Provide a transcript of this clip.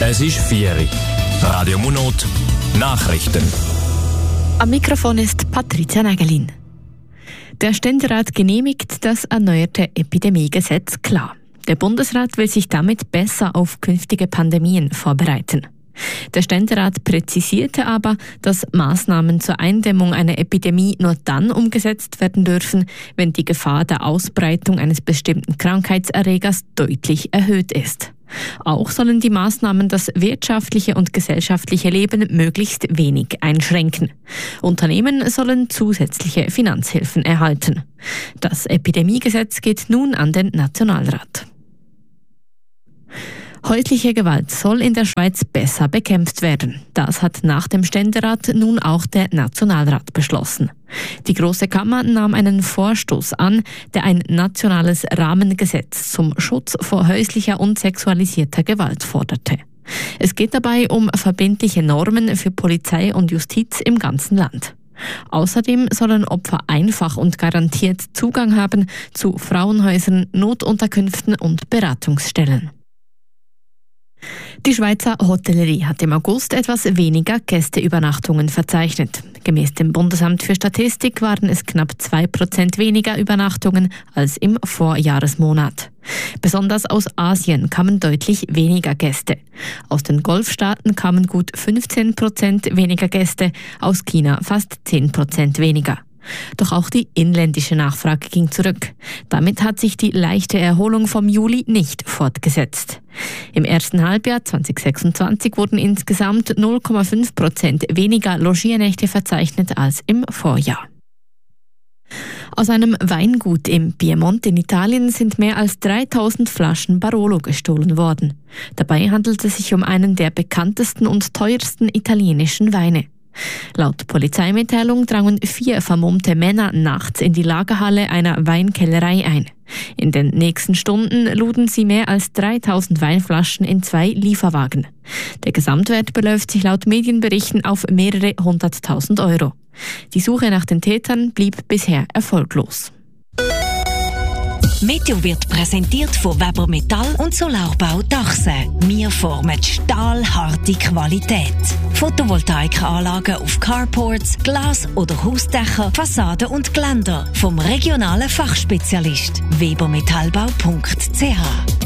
Es ist 4 Uhr. Radio Munot, Nachrichten. Am Mikrofon ist Patricia Nägelin. Der Ständerat genehmigt das erneuerte Epidemiegesetz klar. Der Bundesrat will sich damit besser auf künftige Pandemien vorbereiten. Der Ständerat präzisierte aber, dass Maßnahmen zur Eindämmung einer Epidemie nur dann umgesetzt werden dürfen, wenn die Gefahr der Ausbreitung eines bestimmten Krankheitserregers deutlich erhöht ist. Auch sollen die Maßnahmen das wirtschaftliche und gesellschaftliche Leben möglichst wenig einschränken. Unternehmen sollen zusätzliche Finanzhilfen erhalten. Das Epidemiegesetz geht nun an den Nationalrat. Häusliche Gewalt soll in der Schweiz besser bekämpft werden. Das hat nach dem Ständerat nun auch der Nationalrat beschlossen. Die Grosse Kammer nahm einen Vorstoß an, der ein nationales Rahmengesetz zum Schutz vor häuslicher und sexualisierter Gewalt forderte. Es geht dabei um verbindliche Normen für Polizei und Justiz im ganzen Land. Außerdem sollen Opfer einfach und garantiert Zugang haben zu Frauenhäusern, Notunterkünften und Beratungsstellen. Die Schweizer Hotellerie hat im August etwas weniger Gästeübernachtungen verzeichnet. Gemäß dem Bundesamt für Statistik waren es knapp 2% weniger Übernachtungen als im Vorjahresmonat. Besonders aus Asien kamen deutlich weniger Gäste. Aus den Golfstaaten kamen gut 15% weniger Gäste, aus China fast 10% weniger. Doch auch die inländische Nachfrage ging zurück. Damit hat sich die leichte Erholung vom Juli nicht fortgesetzt. Im ersten Halbjahr 2026 wurden insgesamt 0,5% weniger Logiernächte verzeichnet als im Vorjahr. Aus einem Weingut im Piemont in Italien sind mehr als 3000 Flaschen Barolo gestohlen worden. Dabei handelt es sich um einen der bekanntesten und teuersten italienischen Weine. Laut Polizeimitteilung drangen 4 vermummte Männer nachts in die Lagerhalle einer Weinkellerei ein. In den nächsten Stunden luden sie mehr als 3000 Weinflaschen in 2 Lieferwagen. Der Gesamtwert beläuft sich laut Medienberichten auf mehrere 100.000 Euro. Die Suche nach den Tätern blieb bisher erfolglos. Meteo wird präsentiert von Weber Metall und Solarbau Dachse. Wir formen stahlharte Qualität. Photovoltaikanlagen auf Carports, Glas- oder Hausdächer, Fassaden und Geländer. Vom regionalen Fachspezialist webermetallbau.ch.